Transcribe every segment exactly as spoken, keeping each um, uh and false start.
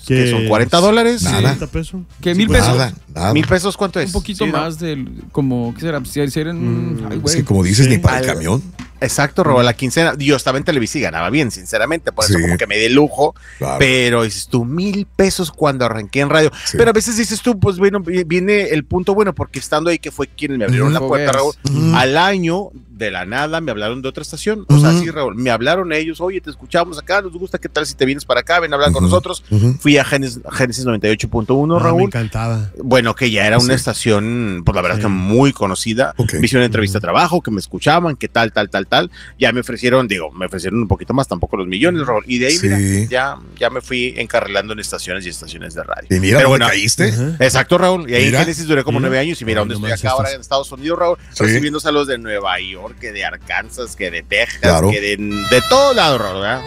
¿Qué son? ¿cuarenta dólares? Nada. pesos. ¿Qué? ¿Mil pesos? Nada, nada. ¿Mil pesos cuánto es? Un poquito Sí, ¿no? más del, como, ¿qué será? Si eran, Mm, ay, güey. Es que como dices, Sí. ni para el Algo. camión. Exacto, Raúl, la quincena. Yo estaba en Televisa y ganaba bien, sinceramente. Por eso Sí. como que me di lujo. Claro. Pero dices tú, mil pesos cuando arranqué en radio. Sí. Pero a veces dices tú, pues bueno, viene el punto bueno, porque estando ahí, que fue quienes me abrieron Ujú. la puerta, Raúl, Ujú. al año, de la nada, me hablaron de otra estación. O sea, Ujú. sí, Raúl, me hablaron ellos, oye, te escuchamos acá, nos gusta, ¿qué tal si te vienes para acá? Ven a hablar con Ujú. nosotros. Ujú. Fui a Génesis, Génesis noventa y ocho punto uno, Ah, me Raúl. encantaba. Bueno, que ya era una Sí. estación, pues la verdad Sí. que muy conocida. Ok. Me hicieron una entrevista de trabajo, que me escuchaban, que tal, tal, tal, tal. Ya me ofrecieron, digo, me ofrecieron un poquito más, tampoco los millones, Raúl. Y de ahí, Sí. mira, ya, ya me fui encarrilando en estaciones y estaciones de radio. Y mira, Pero ¿dónde bueno, caíste? Ajá. exacto, Raúl. Y ahí Mira. en Génesis duré como Mira. nueve años. Y mira Ay, dónde no estoy manches, acá ahora estás- en Estados Unidos, Raúl. Sí. Recibiendo saludos de Nueva York, que de Arkansas, que de Texas, Claro. que de, de todo lado, Raúl, ¿verdad?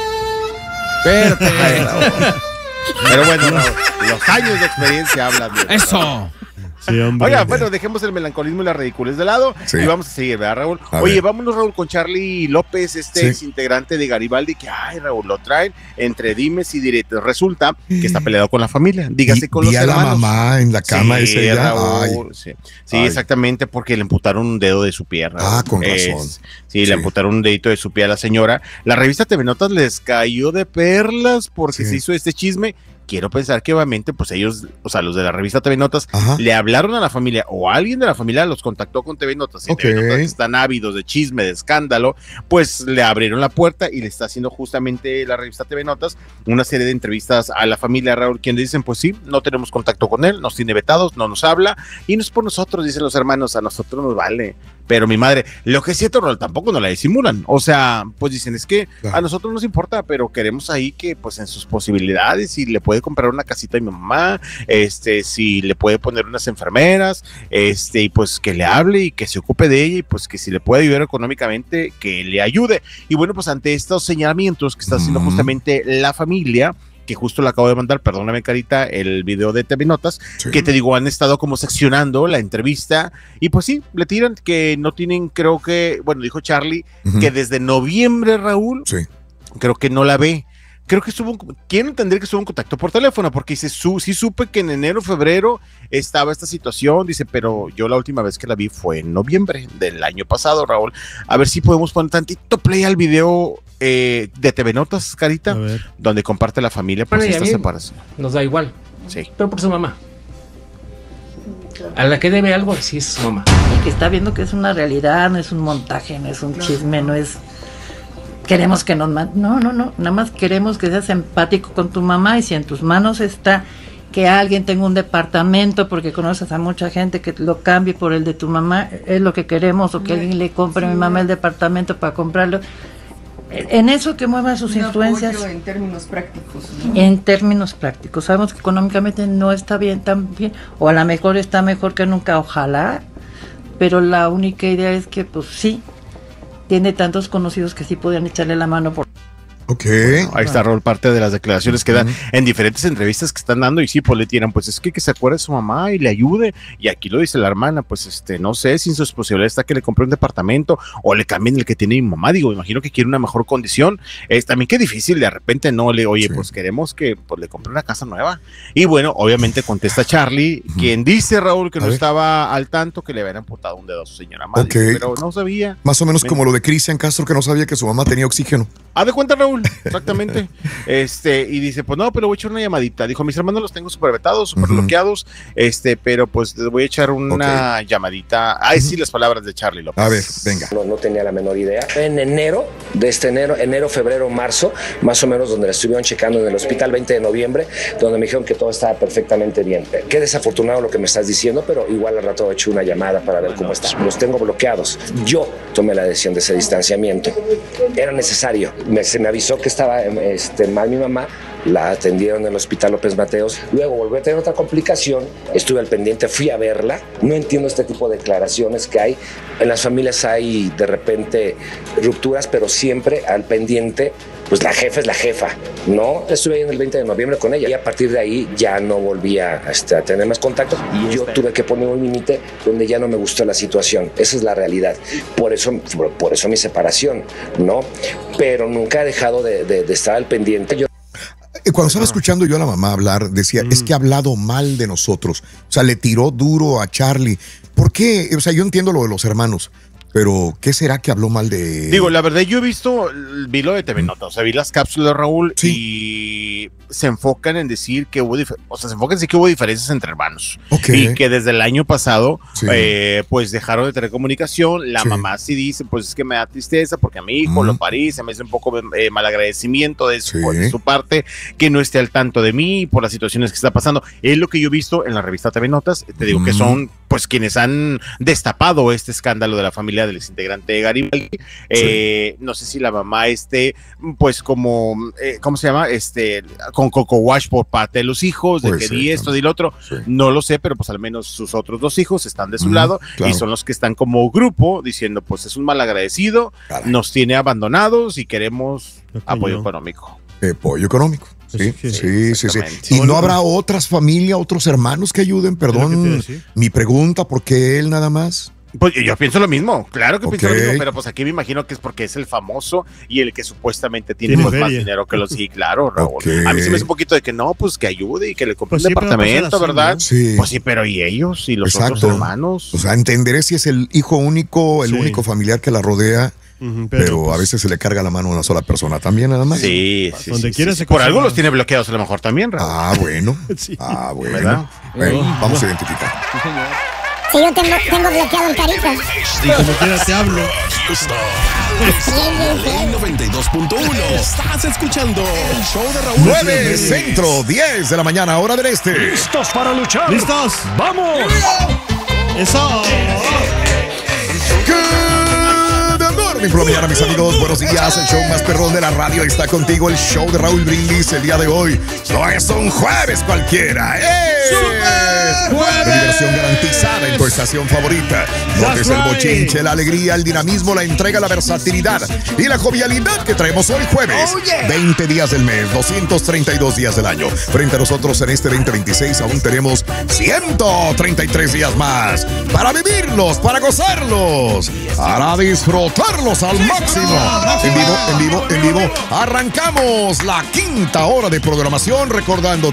Espérate. Ay, Raúl. Pero bueno, Raúl, los años de experiencia hablan de Eso. Sí, hombre. Oiga, bueno, dejemos el melancolismo y la ridiculez de lado Sí. y vamos a seguir, ¿verdad, Raúl? A Oye, ver. vámonos, Raúl, con Charlie López, este Sí. ex integrante de Garibaldi, que, ay, Raúl, lo traen entre dimes y diretes. Resulta que está peleado con la familia, dígase Vi- con vi los a la hermanos. mamá en la cama Sí, ese día. Raúl, Ay. sí, Sí, Ay. exactamente, porque le amputaron un dedo de su pie. Raúl. Ah, con Es- razón. sí, Sí. le amputaron un dedito de su pie a la señora. La revista T V Notas les cayó de perlas porque Sí. se hizo este chisme. Quiero pensar que obviamente, pues ellos, o sea, los de la revista T V Notas, Ajá. le hablaron a la familia o alguien de la familia los contactó con T V Notas. Y Ok. T V Notas, que están ávidos de chisme, de escándalo, pues le abrieron la puerta y le está haciendo justamente la revista T V Notas una serie de entrevistas a la familia Raúl, quienes dicen, pues sí, no tenemos contacto con él, nos tiene vetados, no nos habla y no es por nosotros, dicen los hermanos, a nosotros nos vale. Pero mi madre, lo que es cierto, Raúl, tampoco nos la disimulan. O sea, pues dicen, es que Claro. a nosotros nos importa, pero queremos ahí que, pues en sus posibilidades, si le puede comprar una casita a mi mamá, este, si le puede poner unas enfermeras, este, y pues que le hable y que se ocupe de ella, y pues que si le puede ayudar económicamente, que le ayude. Y bueno, pues ante estos señalamientos que está haciendo Mm. justamente la familia, que justo le acabo de mandar, perdóname, Carita, el video de T V Notas, Sí. que te digo, han estado como seccionando la entrevista y pues sí, le tiran que no tienen, creo que, bueno, dijo Charlie, Ujú. que desde noviembre, Raúl, Sí. creo que no la ve. Creo que estuvo, quiero entender que estuvo en contacto por teléfono, porque dice, su, sí supe que en enero, febrero estaba esta situación, dice, pero yo la última vez que la vi fue en noviembre del año pasado, Raúl. A ver si podemos poner tantito play al video eh, de T V Notas, Carita, A ver. donde comparte la familia pues Bueno, y a esta mí separación. nos da igual, Sí. pero por su mamá. A la que debe algo, sí es su mamá. Y que está viendo que es una realidad, no es un montaje, no es un chisme, no es... Queremos que nos... man- No, no, no, nada más queremos que seas empático con tu mamá y si en tus manos está que alguien tenga un departamento porque conoces a mucha gente que lo cambie por el de tu mamá, es lo que queremos, o que alguien le compre a mi mamá el departamento para comprarlo. En eso que mueva sus Un influencias. apoyo en términos prácticos, ¿no? En términos prácticos, sabemos que económicamente no está bien tan bien, o a lo mejor está mejor que nunca, ojalá, pero la única idea es que pues sí, tiene tantos conocidos que sí podían echarle la mano por... Ok. Ahí está, Raúl, parte de las declaraciones que dan en diferentes entrevistas que están dando y sí, pues le tiran, pues es que, que se acuerde de su mamá y le ayude. Y aquí lo dice la hermana, pues este, no sé, sin sus posibilidades está que le compre un departamento o le cambien el que tiene mi mamá. Digo, imagino que quiere una mejor condición. Es también que difícil, de repente no le, oye, Sí. pues queremos que pues, le compre una casa nueva. Y bueno, obviamente contesta Charlie, quien dice, Raúl, que A no ver. estaba al tanto que le habían amputado un dedo a su señora madre. Ok. Pero no sabía. Más o menos Men- como lo de Cristian Castro, que no sabía que su mamá tenía oxígeno. Haz de cuenta, Raúl, exactamente. Este, y dice, pues no, pero voy a echar una llamadita. Dijo, mis hermanos los tengo súper vetados, súper Ujú. bloqueados, este, pero pues les voy a echar una llamadita. Ay, sí, las palabras de Charlie López. A ver, venga. No, no tenía la menor idea. En enero, de este enero, enero, febrero, marzo, más o menos donde la estuvieron checando en el hospital, veinte de noviembre, donde me dijeron que todo estaba perfectamente bien. Qué desafortunado lo que me estás diciendo, pero igual al rato he hecho una llamada para ver cómo está. Los tengo bloqueados. Yo tomé la decisión de ese distanciamiento. Era necesario. Me, se me avisó que estaba este, mal mi mamá. La atendieron en el hospital López Mateos. Luego volví a tener otra complicación. Estuve al pendiente, fui a verla. No entiendo este tipo de declaraciones que hay. En las familias hay de repente rupturas, pero siempre al pendiente, pues la jefa es la jefa, ¿no? Estuve ahí en el veinte de noviembre con ella y a partir de ahí ya no volví a, este, a tener más contacto. Y yo tuve que poner un límite donde ya no me gustó la situación. Esa es la realidad. Por eso, por, por eso mi separación, ¿no? Pero nunca he dejado de, de, de estar al pendiente. Yo Cuando estaba escuchando yo a la mamá hablar, decía, mm. es que ha hablado mal de nosotros. O sea, le tiró duro a Charlie. ¿Por qué? O sea, yo entiendo lo de los hermanos, pero ¿qué será que habló mal de...? Digo, la verdad, yo he visto, vi lo de T V Nota, o sea, vi las cápsulas de Raúl sí. y se enfocan en decir que hubo, o sea, se enfocan en decir que hubo diferencias entre hermanos. Okay. Y que desde el año pasado, sí. eh, pues dejaron de tener comunicación. La sí. mamá sí dice, pues es que me da tristeza porque a mi hijo mm. lo parí, se me hace un poco eh, malagradecimiento de su, sí. de su parte, que no esté al tanto de mí por las situaciones que está pasando. Es lo que yo he visto en la revista T V Notas, te digo mm. que son pues quienes han destapado este escándalo de la familia del exintegrante de Garibaldi. Sí. Eh, no sé si la mamá esté, pues como, eh, ¿cómo se llama? Este, con Coco Wash por parte de los hijos, de pues que sí, di esto, di lo otro. Sí. No lo sé, pero pues al menos sus otros dos hijos están de su mm, lado claro. y son los que están como grupo diciendo, pues es un malagradecido, Caray. nos tiene abandonados y queremos apoyo no. económico. Apoyo económico. Sí, sí, sí, sí, sí. ¿Y no habrá otras familias, otros hermanos que ayuden? Perdón, mi pregunta, ¿por qué él nada más? Pues yo pienso lo mismo, claro que okay. pienso lo mismo, pero pues aquí me imagino que es porque es el famoso y el que supuestamente tiene pues, más dinero que los sí, claro, Raúl. Okay. A mí se me hace un poquito de que no, pues que ayude y que le compre pues un sí, departamento, así, ¿verdad? ¿no? Sí. Pues sí, pero ¿y ellos? ¿Y los Exacto. otros hermanos? O sea, entenderé si es el hijo único, el sí. único familiar que la rodea. Uh-huh, pero, pero pues, a veces se le carga la mano a una sola persona también, nada más. Sí, sí. Donde sí, quiera sí, se Por algo los tiene bloqueados a lo mejor también, Raúl. Ah, bueno. sí. Ah, bueno. ¿verdad? Bueno, oh, vamos oh. a identificar. Sí, señor. Sí, yo tengo, tengo bloqueado el Carita. Y como quiera te hablo. noventa y dos punto uno. Estás escuchando el show de Raúl. nueve Centro, diez de la mañana, hora del este. ¿Listos para luchar? ¿Listos? ¡Vamos! ¡Eso! Por la mañana, mis amigos, buenos días. El show más perrón de la radio está contigo. El show de Raúl Brindis el día de hoy. No es un jueves cualquiera. ¡Eh! ¡Jueves! De diversión garantizada en tu estación favorita. Donde es el bochinche, la alegría, el dinamismo, la entrega, la versatilidad y la jovialidad que traemos hoy jueves. Oh, yeah. veinte días del mes, doscientos treinta y dos días del año. Frente a nosotros en este veinte veintiséis aún tenemos ciento treinta y tres días más para vivirlos, para gozarlos, para disfrutarlos al máximo. En vivo, en vivo, en vivo. Arrancamos la quinta hora de programación recordando